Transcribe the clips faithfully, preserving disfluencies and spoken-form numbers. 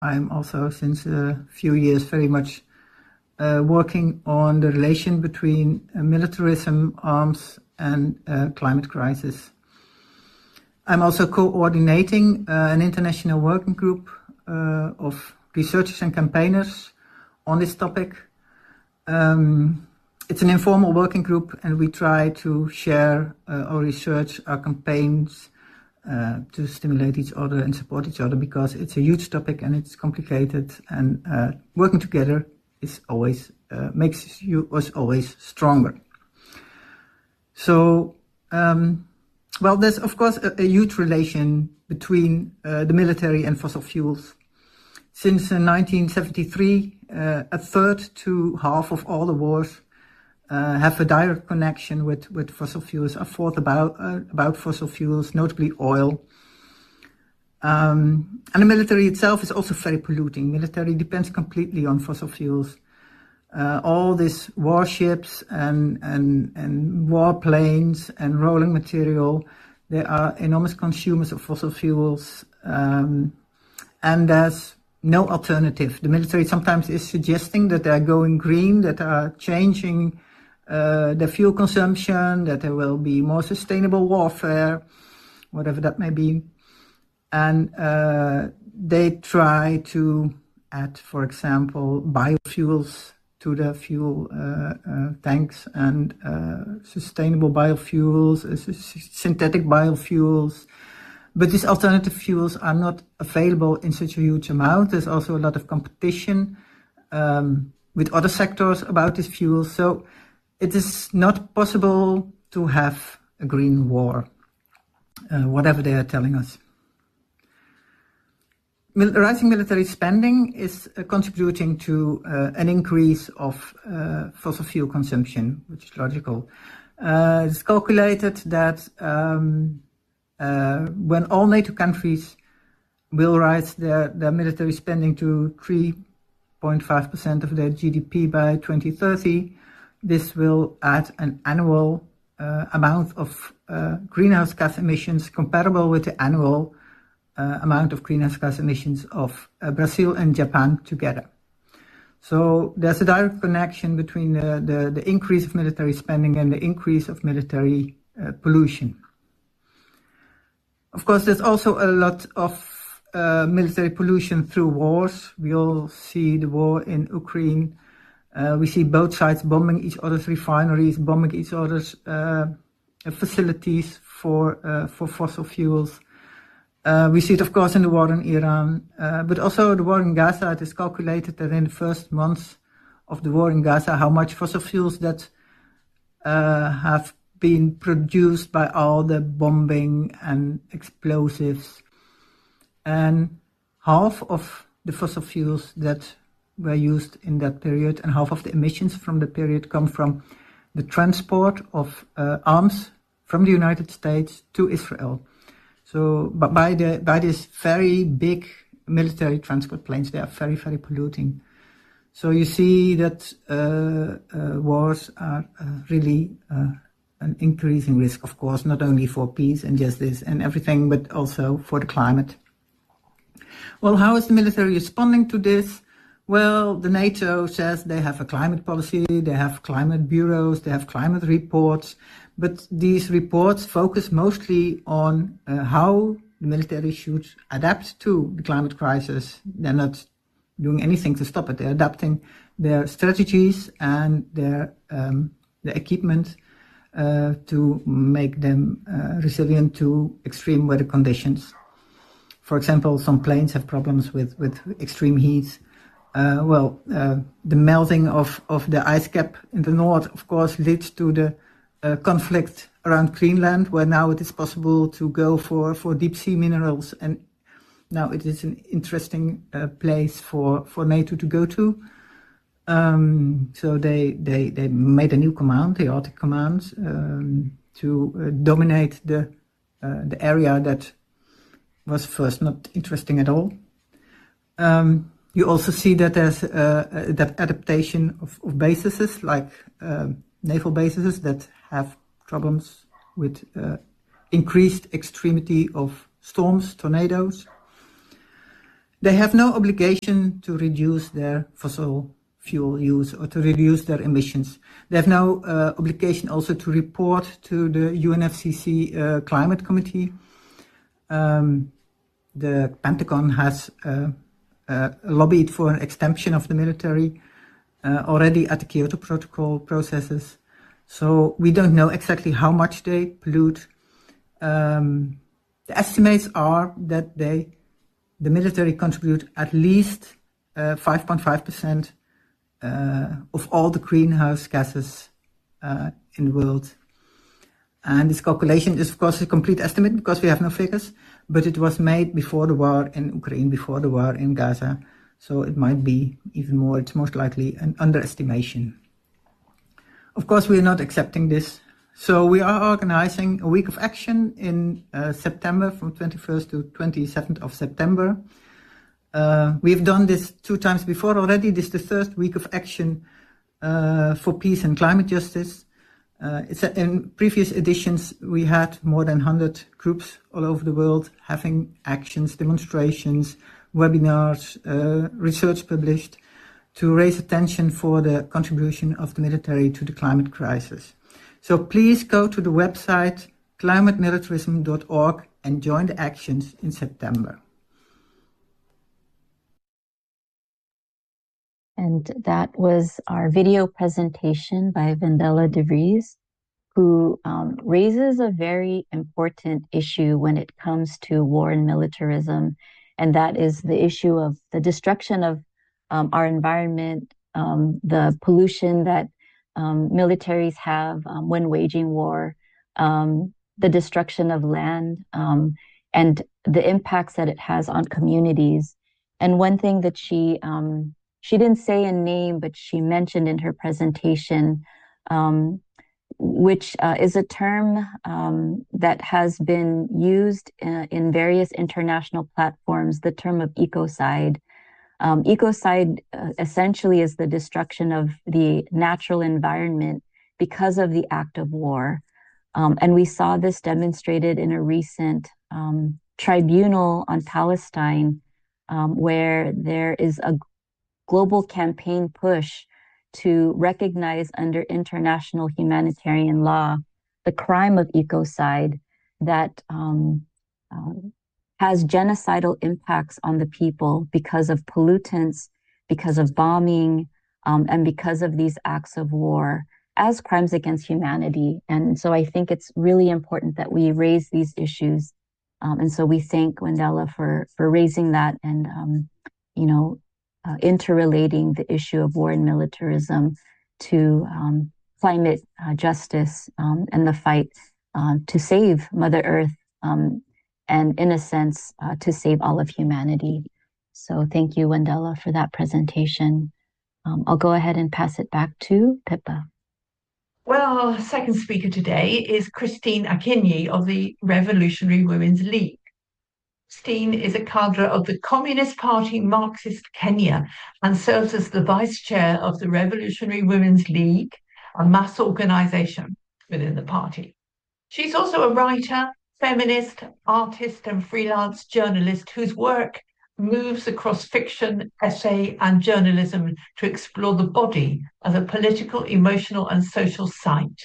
I'm also since a few years very much uh, working on the relation between uh, militarism, arms, and uh, climate crisis. I'm also coordinating uh, an international working group uh, of researchers and campaigners on this topic. Um, it's an informal working group, and we try to share uh, our research, our campaigns, uh, to stimulate each other and support each other, because it's a huge topic and it's complicated, and uh, working together is always uh, makes you us always stronger. So, um, well, there's of course a, a huge relation between uh, the military and fossil fuels. Since uh, nineteen seventy-three, uh, a third to half of all the wars uh, have a direct connection with, with fossil fuels, are fought about, uh, about fossil fuels, notably oil. Um, and the military itself is also very polluting. Military depends completely on fossil fuels. Uh, all these warships and, and, and warplanes and rolling material, they are enormous consumers of fossil fuels. Um, and there's no alternative. The military sometimes is suggesting that they are going green, that they are changing uh, their fuel consumption, that there will be more sustainable warfare, whatever that may be. And uh, they try to add, for example, biofuels to the fuel uh, uh, tanks, and uh, sustainable biofuels, uh, synthetic biofuels. But these alternative fuels are not available in such a huge amount. There's also a lot of competition um, with other sectors about these fuels. So it is not possible to have a green war, uh, whatever they are telling us. Mil- rising military spending is uh, contributing to uh, an increase of uh, fossil fuel consumption, which is logical. Uh, it's calculated that um, Uh, when all NATO countries will rise their, their military spending to three point five percent of their G D P by twenty thirty, this will add an annual uh, amount of uh, greenhouse gas emissions comparable with the annual uh, amount of greenhouse gas emissions of uh, Brazil and Japan together. So there's a direct connection between the, the, the increase of military spending and the increase of military uh, pollution. Of course, there's also a lot of uh, military pollution through wars. We all see the war in Ukraine. Uh, we see both sides bombing each other's refineries, bombing each other's uh, facilities for uh, for fossil fuels. Uh, we see it, of course, in the war in Iran, uh, but also the war in Gaza. It is calculated that in the first months of the war in Gaza, how much fossil fuels that uh, have been produced by all the bombing and explosives. And half of the fossil fuels that were used in that period and half of the emissions from the period come from the transport of uh, arms from the United States to Israel. So, but by the by this very big military transport planes, they are very, very polluting. So you see that uh, uh, wars are uh, really uh, an increasing risk, of course, not only for peace and justice and everything, but also for the climate. Well, how is the military responding to this? Well, the NATO says they have a climate policy, they have climate bureaus, they have climate reports, but these reports focus mostly on uh, how the military should adapt to the climate crisis. They're not doing anything to stop it. They're adapting their strategies and their um, the equipment Uh, to make them uh, resilient to extreme weather conditions. For example, some planes have problems with, with extreme heat. Uh, well, uh, the melting of, of the ice cap in the north, of course, leads to the uh, conflict around Greenland, where now it is possible to go for, for deep sea minerals. And now it is an interesting uh, place for, for NATO to go to. Um, so they, they, they made a new command, the Arctic Command, um, to uh, dominate the, uh, the area that was first not interesting at all. Um, you also see that there's uh, that adaptation of, of bases, like uh, naval bases that have problems with uh, increased extremity of storms, tornadoes. They have no obligation to reduce their fossil fuel use or to reduce their emissions. They have no uh, obligation also to report to the U N F C C uh, Climate Committee. Um, the Pentagon has uh, uh, lobbied for an extension of the military uh, already at the Kyoto Protocol processes. So we don't know exactly how much they pollute. Um, the estimates are that they, the military contribute at least uh, five point five percent uh, of all the greenhouse gases uh, in the world. And this calculation is, of course, a complete estimate because we have no figures, but it was made before the war in Ukraine, before the war in Gaza. So it might be even more, it's most likely an underestimation. Of course, we are not accepting this. So we are organizing a week of action in uh, September, from twenty-first to twenty-seventh of September. Uh, we've done this two times before already. This is the third week of action uh, for peace and climate justice. Uh, it's a, in previous editions, we had more than one hundred groups all over the world having actions, demonstrations, webinars, uh, research published to raise attention for the contribution of the military to the climate crisis. So please go to the website climate militarism dot org and join the actions in September. And that was our video presentation by Wendella de Vries, who um, raises a very important issue when it comes to war and militarism, and that is the issue of the destruction of um, our environment, um, the pollution that um, militaries have um, when waging war, um, the destruction of land, um, and the impacts that it has on communities. And one thing that she um, she didn't say a name, but she mentioned in her presentation, um, which uh, is a term um, that has been used in, in various international platforms, the term of ecocide. Um, ecocide uh, essentially is the destruction of the natural environment because of the act of war. Um, and we saw this demonstrated in a recent um, tribunal on Palestine, um, where there is a global campaign push to recognize under international humanitarian law the crime of ecocide that um, uh, has genocidal impacts on the people because of pollutants, because of bombing, um, and because of these acts of war as crimes against humanity. And so I think it's really important that we raise these issues. Um, and so we thank Wendella for, for raising that and, um, you know, Uh, interrelating the issue of war and militarism to um, climate uh, justice um, and the fight uh, to save Mother Earth um, and, in a sense, uh, to save all of humanity. So thank you, Wendella, for that presentation. Um, I'll go ahead and pass it back to Pippa. Well, our second speaker today is Christine Akinyi of the Revolutionary Women's League. Christine is a cadre of the Communist Party Marxist Kenya and serves as the vice chair of the Revolutionary Women's League, a mass organization within the party. She's also a writer, feminist, artist, and freelance journalist whose work moves across fiction, essay, and journalism to explore the body as a political, emotional, and social site.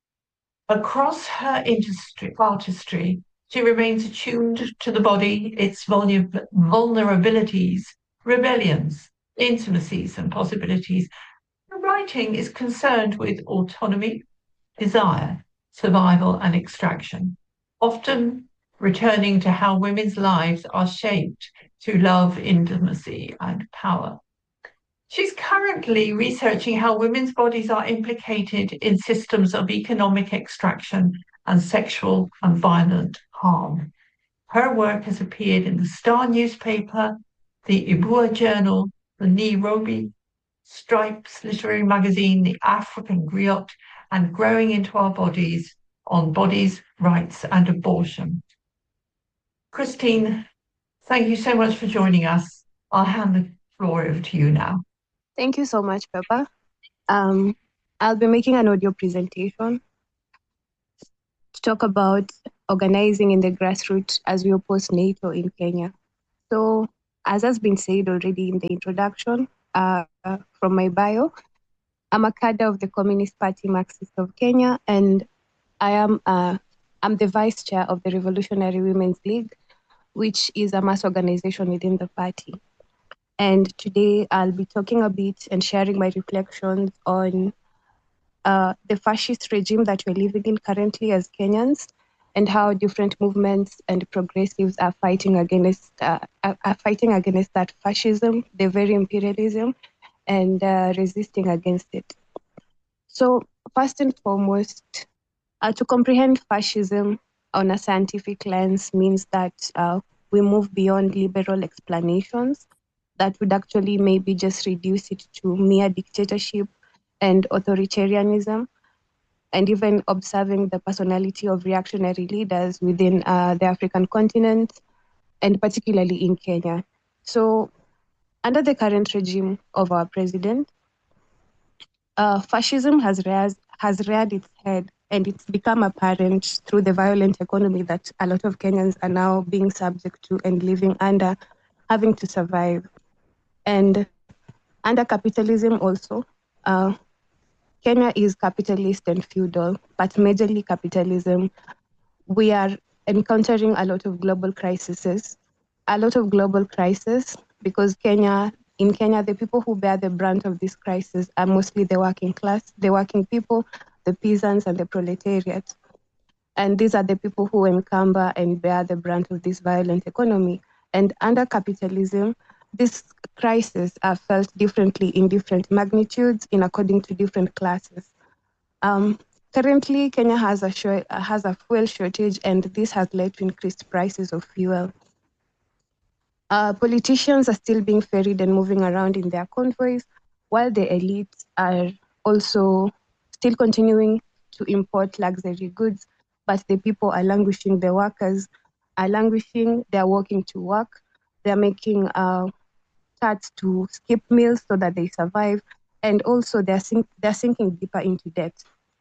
Across her industry, artistry, she remains attuned to the body, its vulnerabilities, rebellions, intimacies, and possibilities. Her writing is concerned with autonomy, desire, survival, and extraction, often returning to how women's lives are shaped through love, intimacy, and power. She's currently researching how women's bodies are implicated in systems of economic extraction and sexual and violent harm. Her work has appeared in the Star newspaper, the Ibua Journal, the Nairobi Stripes literary magazine, the African Griot, and Growing into Our Bodies on Bodies, Rights and Abortion. Christine, thank you so much for joining us. I'll hand the floor over to you now. Thank you so much, Peppa. Um, I'll be making an audio presentation to talk about organizing in the grassroots as we oppose NATO in Kenya. So as has been said already in the introduction uh, from my bio, I'm a cadre of the Communist Party Marxist of Kenya, and I am uh, I'm the vice chair of the Revolutionary Women's League, which is a mass organization within the party. And today I'll be talking a bit and sharing my reflections on uh, the fascist regime that we're living in currently as Kenyans, and how different movements and progressives are fighting against uh, are are fighting against that fascism, the very imperialism, and uh, resisting against it. So first and foremost, uh, to comprehend fascism on a scientific lens means that uh, we move beyond liberal explanations that would actually maybe just reduce it to mere dictatorship and authoritarianism, and even observing the personality of reactionary leaders within uh, the African continent, and particularly in Kenya. So under the current regime of our president, uh, fascism has reared, has reared its head, and it's become apparent through the violent economy that a lot of Kenyans are now being subject to and living under, having to survive. And under capitalism also, uh, Kenya is capitalist and feudal, but majorly capitalism. We are encountering a lot of global crises, a lot of global crises, because Kenya, in Kenya, the people who bear the brunt of this crisis are mostly the working class, the working people, the peasants, and the proletariat. And these are the people who encumber and bear the brunt of this violent economy. And under capitalism, these crises are felt differently in different magnitudes in according to different classes. Um, currently, Kenya has a short, has a fuel shortage, and this has led to increased prices of fuel. Uh, politicians are still being ferried and moving around in their convoys, while the elites are also still continuing to import luxury goods, but the people are languishing, the workers are languishing, they're walking to work, they're making uh, cuts to skip meals so that they survive, and also they're, sink- they're sinking deeper into debt.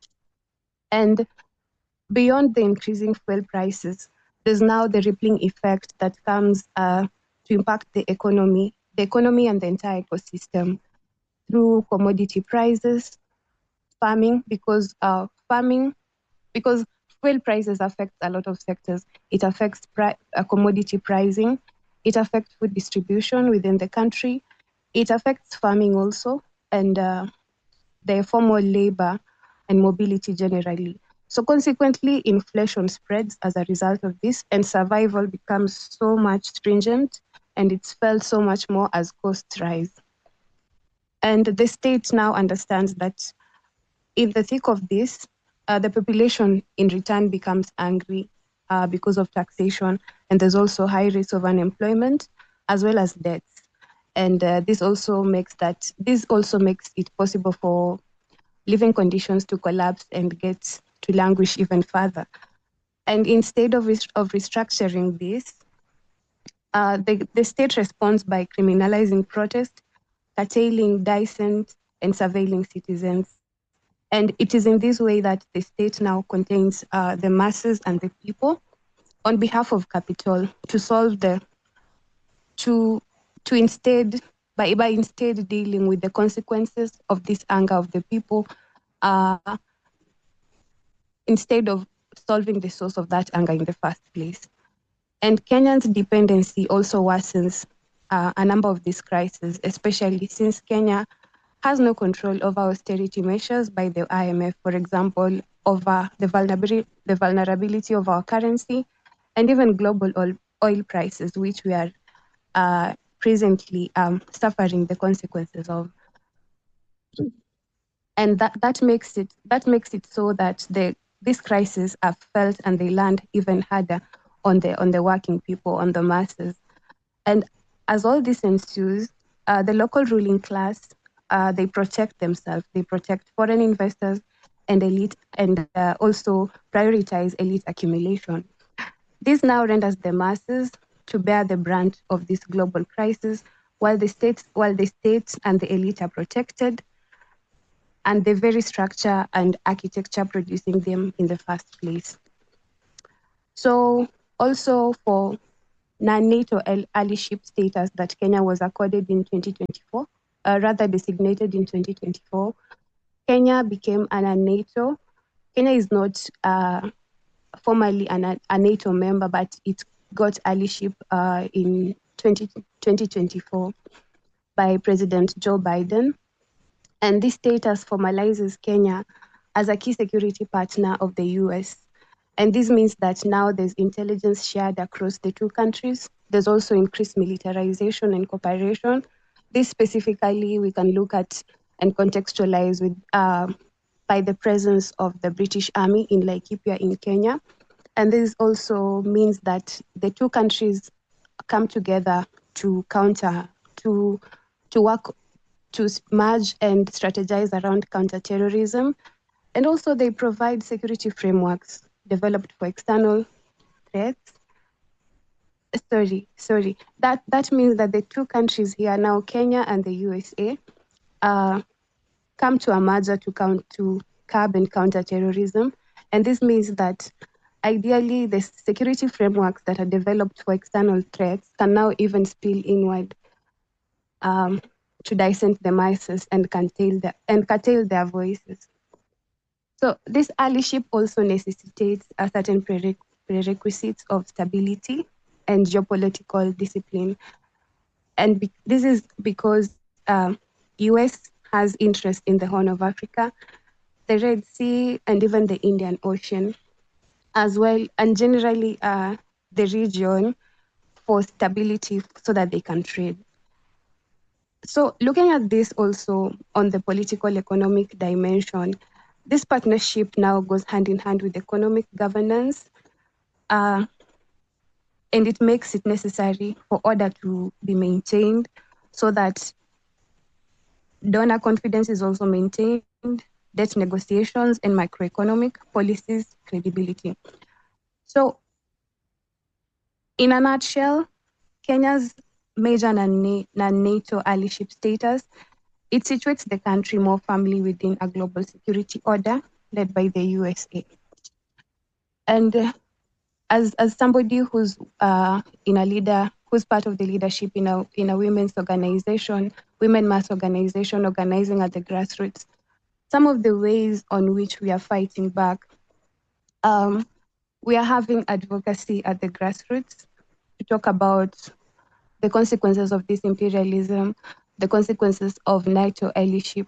And beyond the increasing fuel prices, there's now the rippling effect that comes uh, to impact the economy, the economy and the entire ecosystem through commodity prices, farming, because uh, farming, because fuel prices affect a lot of sectors. It affects pri- uh, commodity pricing, it affects food distribution within the country, it affects farming also, and uh, the formal labor and mobility generally. So consequently, inflation spreads as a result of this, and survival becomes so much stringent, and it's felt so much more as costs rise. And the state now understands that in the thick of this, uh, the population in return becomes angry uh, because of taxation, and there's also high rates of unemployment as well as debts. And uh, this also makes that this also makes it possible for living conditions to collapse and get to languish even further. And instead of, rest- of restructuring this, uh, the, the state responds by criminalizing protest, curtailing dissent, and surveilling citizens. And it is in this way that the state now contains uh, the masses and the people on behalf of capital to solve the, to, to instead, by, by instead dealing with the consequences of this anger of the people, uh, instead of solving the source of that anger in the first place. And Kenya's dependency also worsens uh, a number of these crises, especially since Kenya has no control over austerity measures by the I M F, for example, over the vulnerability, the vulnerability of our currency, and even global oil, oil prices, which we are uh, presently um, suffering the consequences of. And that, that makes it that makes it so that the these crises are felt and they land even harder on the on the working people, on the masses. And as all this ensues, uh, the local ruling class, uh, they protect themselves, they protect foreign investors and elite, and uh, also prioritize elite accumulation. This now renders the masses to bear the brunt of this global crisis, while the states, while the states and the elite are protected, and the very structure and architecture producing them in the first place. So also for non-NATO allyship status that Kenya was accorded in twenty twenty-four, uh, rather designated in twenty twenty-four. Kenya became a NATO. Kenya is not uh, formally an, a NATO member, but it got allyship uh, in twenty twenty-four by President Joe Biden. And this status formalizes Kenya as a key security partner of the U S. And this means that now there's intelligence shared across the two countries. There's also increased militarization and cooperation. This specifically we can look at and contextualize with uh, by the presence of the British Army in Laikipia in Kenya. And this also means that the two countries come together to counter, to, to work, to merge and strategize around counterterrorism. And also they provide security frameworks developed for external threats. Sorry, sorry. That, that means that the two countries here now, Kenya and the U S A, uh, come to a merger to, count, to curb and counter terrorism. And this means that ideally the security frameworks that are developed for external threats can now even spill inward um, to dissent the masses and curtail, the, and curtail their voices. So this allyship also necessitates a certain prereq prerequisites of stability and geopolitical discipline. And be this is because uh, U S has interest in the Horn of Africa, the Red Sea, and even the Indian Ocean as well, and generally uh, the region for stability so that they can trade. So looking at this also on the political economic dimension, this partnership now goes hand in hand with economic governance, uh, and it makes it necessary for order to be maintained so that donor confidence is also maintained, debt negotiations, and macroeconomic policies credibility. So in a nutshell, Kenya's major non-NATO allyship status, it situates the country more firmly within a global security order led by the U S A. And uh, as, as somebody who's uh, in a leader, who's part of the leadership in a, in a women's organization, women mass organization organizing at the grassroots, some of the ways on which we are fighting back, um, we are having advocacy at the grassroots to talk about the consequences of this imperialism, the consequences of NATO allyship.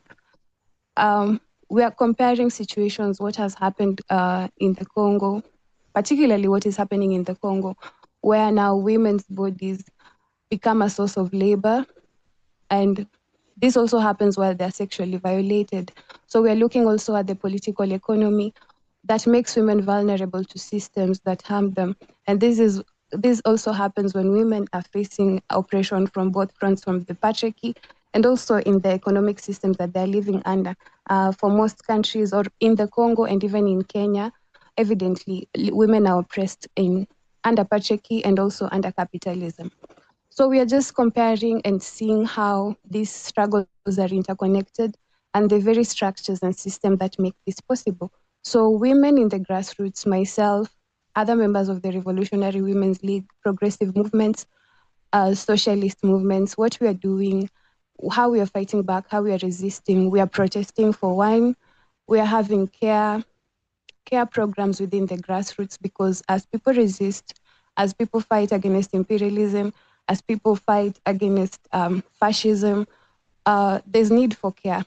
Um, we are comparing situations, what has happened uh, in the Congo, particularly what is happening in the Congo, where now women's bodies become a source of labor, and this also happens while they're sexually violated. So we're looking also at the political economy that makes women vulnerable to systems that harm them. And this is this also happens when women are facing oppression from both fronts, from the patriarchy and also in the economic systems that they're living under. Uh, for most countries, or in the Congo and even in Kenya, evidently, women are oppressed in under patriarchy and also under capitalism. So we are just comparing and seeing how these struggles are interconnected and the very structures and systems that make this possible. So women in the grassroots, myself, other members of the Revolutionary Women's League, progressive movements, uh, socialist movements, what we are doing, how we are fighting back, how we are resisting, we are protesting for one, we are having care, care programs within the grassroots, because as people resist, as people fight against imperialism, as people fight against um, fascism, uh, there's need for care.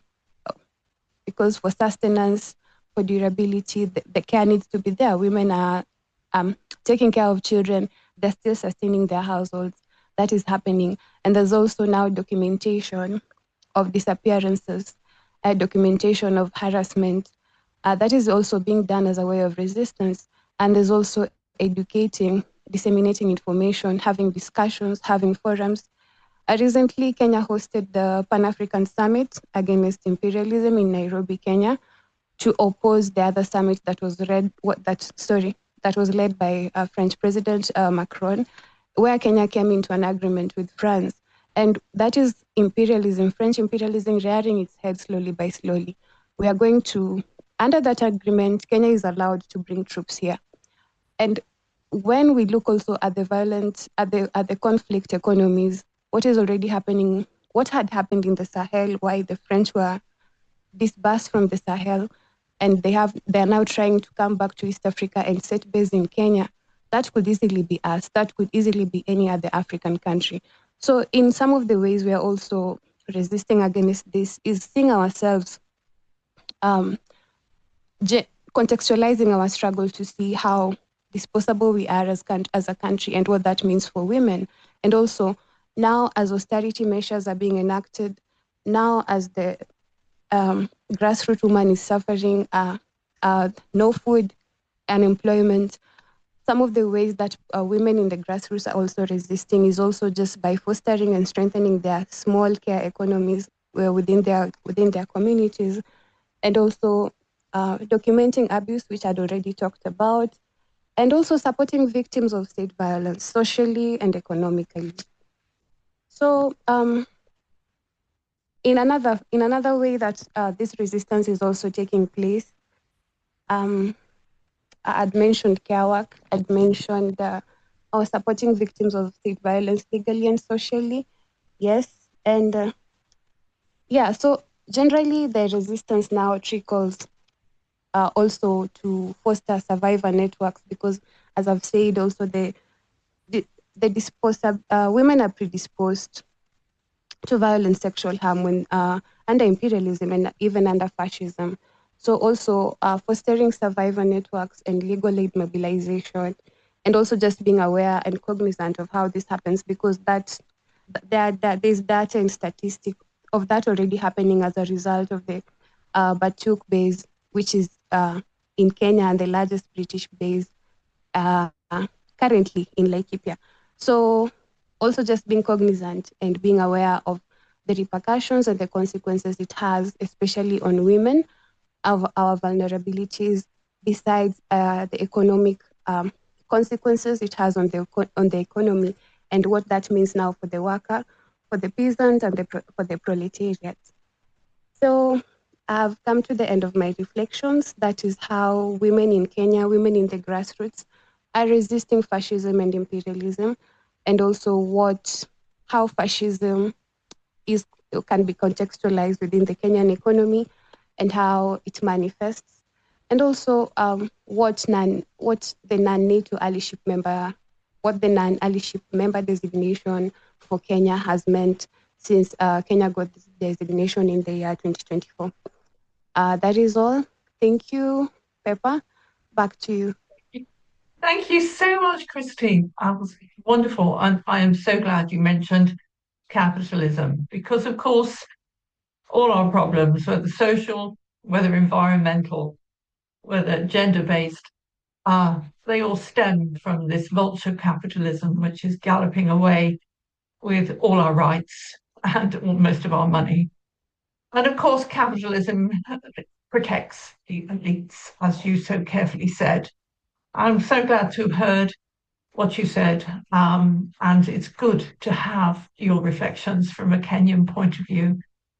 Because for sustenance, for durability, the, the care needs to be there. Women are um, taking care of children, they're still sustaining their households. That is happening. And there's also now documentation of disappearances, uh, documentation of harassment. Uh, that is also being done as a way of resistance. And there's also educating, disseminating information, having discussions, having forums. Uh, recently, Kenya hosted the Pan-African Summit Against Imperialism in Nairobi, Kenya, to oppose the other summit that was led, what that sorry, that was led by uh, French President uh, Macron, where Kenya came into an agreement with France. And that is imperialism, French imperialism rearing its head slowly by slowly. We are going to, under that agreement, Kenya is allowed to bring troops here. And when we look also at the violent, at the at the conflict economies, what is already happening, what had happened in the Sahel, why the French were dispersed from the Sahel, and they have they are now trying to come back to East Africa and set base in Kenya. That could easily be us. That could easily be any other African country. So in some of the ways we are also resisting against this is seeing ourselves, um, ge- contextualizing our struggle to see how disposable we are as, as a country and what that means for women. And also now as austerity measures are being enacted, now as the um, grassroots woman is suffering uh, uh, no food, unemployment, some of the ways that uh, women in the grassroots are also resisting is also just by fostering and strengthening their small care economies uh, within their within their communities, and also uh, documenting abuse, which I'd already talked about, and also supporting victims of state violence socially and economically. So, um, in another in another way that uh, this resistance is also taking place, um, I'd mentioned care work, I'd mentioned uh, or supporting victims of state violence legally and socially. Yes. And uh, yeah, so generally the resistance now trickles uh, also to foster survivor networks because, as I've said, also the, the, the disposed, uh, women are predisposed to violent sexual harm when uh, under imperialism and even under fascism. So also uh, fostering survivor networks and legal aid mobilization, and also just being aware and cognizant of how this happens, because that there, there there's data and statistic of that already happening as a result of the uh, Batuk base, which is uh, in Kenya and the largest British base uh, currently in Laikipia. So also just being cognizant and being aware of the repercussions and the consequences it has, especially on women, of our vulnerabilities, besides uh, the economic um, consequences it has on the on the economy, and what that means now for the worker, for the peasant, and the, for the proletariat. So I've come to the end of my reflections. That is how women in Kenya, women in the grassroots, are resisting fascism and imperialism, and also what how fascism is can be contextualized within the Kenyan economy and how it manifests, and also um, what non what the non-NATO allyship member, what the non-allyship member designation for Kenya has meant since uh, Kenya got this designation in the year twenty twenty-four. Uh, that is all. Thank you, Peppa. Back to you. Thank you so much, Christine. That was wonderful. And I am so glad you mentioned capitalism, because of course, all our problems, whether social, whether environmental, whether gender-based, uh, they all stem from this vulture capitalism, which is galloping away with all our rights and most of our money. And of course, capitalism protects the elites, as you so carefully said. I'm so glad to have heard what you said, um, and it's good to have your reflections from a Kenyan point of view.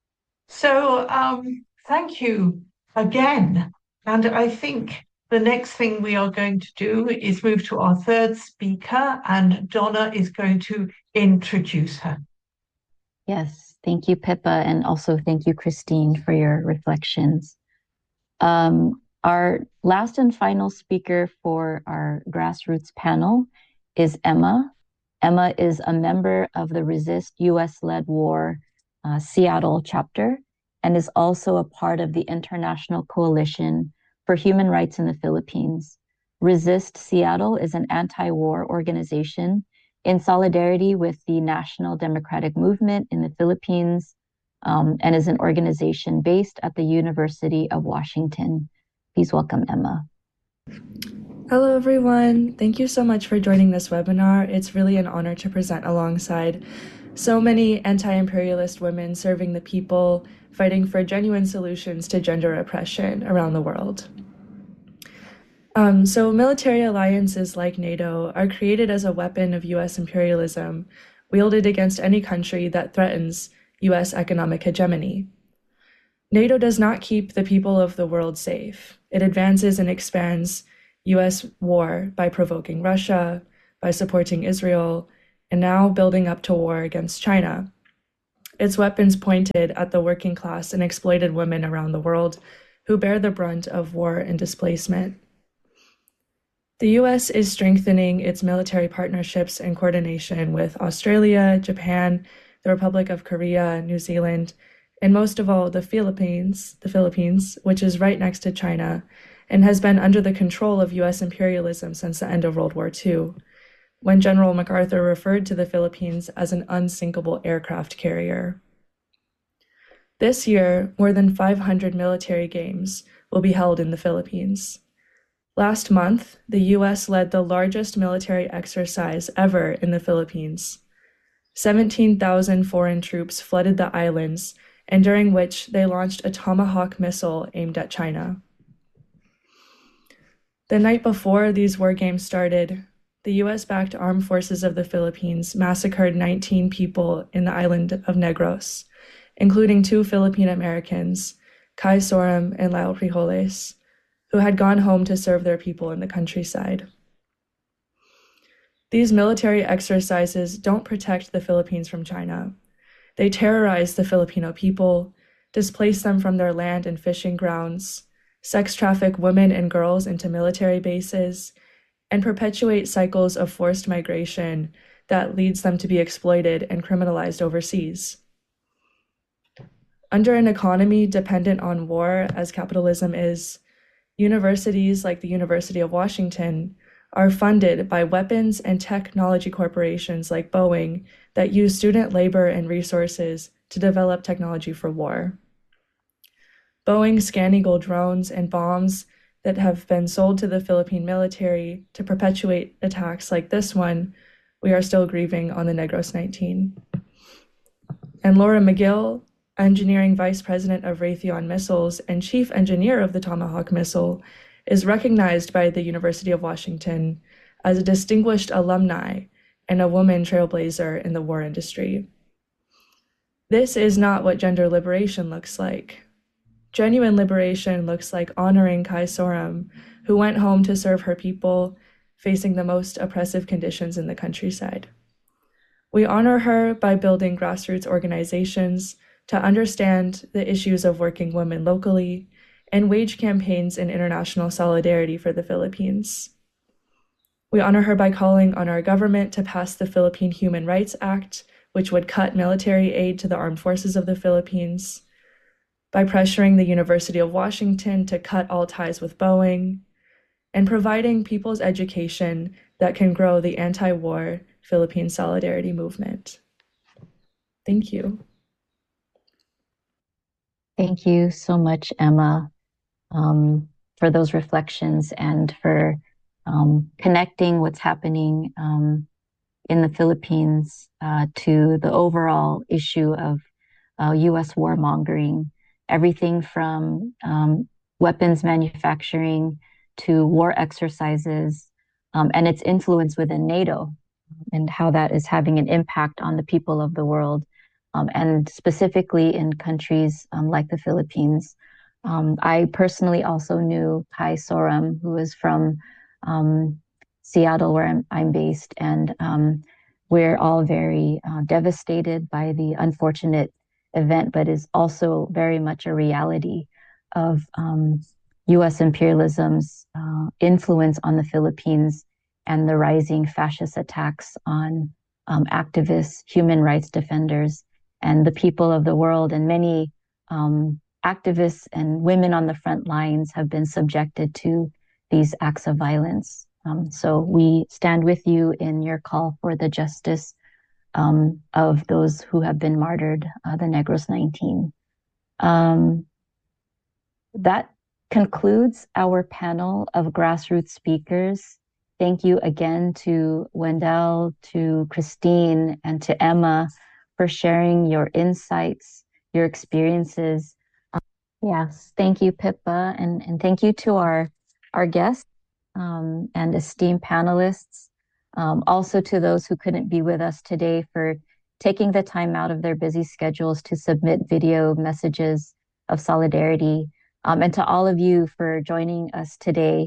So um, thank you again. And I think the next thing we are going to do is move to our third speaker, and Donna is going to introduce her. Yes, thank you, Pippa, and also thank you, Christine, for your reflections. Um, our last and final speaker for our grassroots panel is Emma. Emma is a member of the Resist U S-led War uh, Seattle chapter and is also a part of the International Coalition for Human Rights in the Philippines. Resist Seattle is an anti-war organization in solidarity with the National Democratic Movement in the Philippines, um, and is an organization based at the University of Washington. Please welcome Emma. Hello, everyone. Thank you so much for joining this webinar. It's really an honor to present alongside so many anti-imperialist women serving the people, fighting for genuine solutions to gender oppression around the world. Um, so military alliances like NATO are created as a weapon of U S imperialism, wielded against any country that threatens U S economic hegemony. NATO does not keep the people of the world safe. It advances and expands U S war by provoking Russia, by supporting Israel, and now building up to war against China. Its weapons pointed at the working class and exploited women around the world who bear the brunt of war and displacement. The U S is strengthening its military partnerships and coordination with Australia, Japan, the Republic of Korea, New Zealand, and most of all, the Philippines, the Philippines, which is right next to China and has been under the control of U S imperialism since the end of World War Two, when General MacArthur referred to the Philippines as an unsinkable aircraft carrier. This year, more than five hundred military games will be held in the Philippines. Last month, the U S led the largest military exercise ever in the Philippines. seventeen thousand foreign troops flooded the islands, and during which they launched a Tomahawk missile aimed at China. The night before these war games started, the U S-backed armed forces of the Philippines massacred nineteen people in the island of Negros, including two Filipino Americans, Kai Sorum and Lyle Frijoles, who had gone home to serve their people in the countryside. These military exercises don't protect the Philippines from China. They terrorize the Filipino people, displace them from their land and fishing grounds, sex traffic women and girls into military bases, and perpetuate cycles of forced migration that leads them to be exploited and criminalized overseas. Under an economy dependent on war, as capitalism is, universities like the University of Washington are funded by weapons and technology corporations like Boeing that use student labor and resources to develop technology for war. Boeing Scan Eagle drones and bombs that have been sold to the Philippine military to perpetuate attacks like this one, we are still grieving on the Negros nineteen. And Laura McGill, engineering vice president of Raytheon Missiles and chief engineer of the Tomahawk missile, is recognized by the University of Washington as a distinguished alumni and a woman trailblazer in the war industry. This is not what gender liberation looks like. Genuine liberation looks like honoring Kai Sorum, who went home to serve her people, facing the most oppressive conditions in the countryside. We honor her by building grassroots organizations to understand the issues of working women locally and wage campaigns in international solidarity for the Philippines. We honor her by calling on our government to pass the Philippine Human Rights Act, which would cut military aid to the armed forces of the Philippines, by pressuring the University of Washington to cut all ties with Boeing, and providing people's education that can grow the anti-war Philippine solidarity movement. Thank you. Thank you so much, Emma, um, for those reflections and for um, connecting what's happening um, in the Philippines uh, to the overall issue of uh, U S warmongering, everything from um, weapons manufacturing to war exercises um, and its influence within NATO and how that is having an impact on the people of the world. Um, and specifically in countries um, like the Philippines. Um, I personally also knew Kai Sorum, who is from um, Seattle, where I'm, I'm based, and um, we're all very uh, devastated by the unfortunate event, but is also very much a reality of um, U S imperialism's uh, influence on the Philippines and the rising fascist attacks on um, activists, human rights defenders, and the people of the world. And many um, activists and women on the front lines have been subjected to these acts of violence. Um, so we stand with you in your call for the justice um, of those who have been martyred, uh, the Negros nineteen. Um, that concludes our panel of grassroots speakers. Thank you again to Wendell, to Christine, and to Emma for sharing your insights, your experiences. Um, yes, thank you, Pippa, and, and thank you to our, our guests um, and esteemed panelists. Um, also to those who couldn't be with us today for taking the time out of their busy schedules to submit video messages of solidarity. Um, and to all of you for joining us today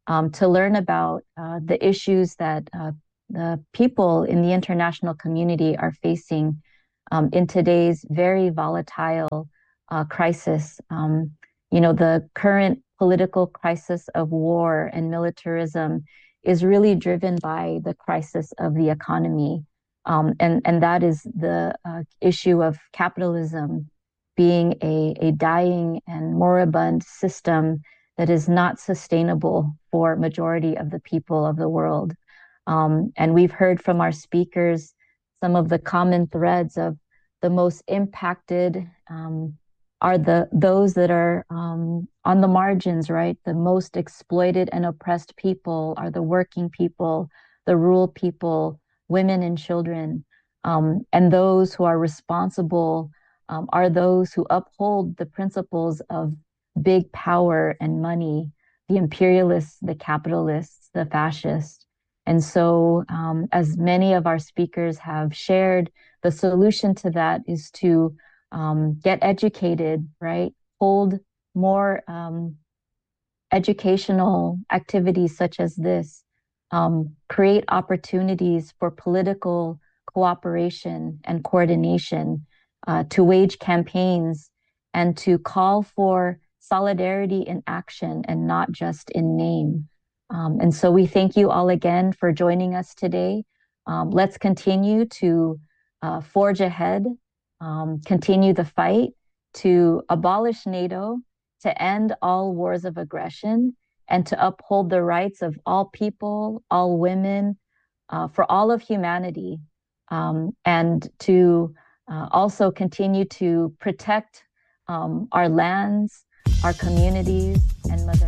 um, to learn about uh, the issues that uh, the people in the international community are facing um, in today's very volatile uh, crisis. Um, you know, the current political crisis of war and militarism is really driven by the crisis of the economy. Um, and, and that is the uh, issue of capitalism being a, a dying and moribund system that is not sustainable for majority of the people of the world. Um, and we've heard from our speakers some of the common threads of the most impacted um, are the those that are um, on the margins, right? The most exploited and oppressed people are the working people, the rural people, women and children. Um, and those who are responsible um, are those who uphold the principles of big power and money, the imperialists, the capitalists, the fascists. And so, um, as many of our speakers have shared, the solution to that is to um, get educated, right? Hold more um, educational activities such as this, um, create opportunities for political cooperation and coordination, uh, to wage campaigns and to call for solidarity in action and not just in name. Um, and so we thank you all again for joining us today. Um, let's continue to uh, forge ahead, um, continue the fight to abolish NATO, to end all wars of aggression, and to uphold the rights of all people, all women, uh, for all of humanity, um, and to uh, also continue to protect um, our lands, our communities, and Mother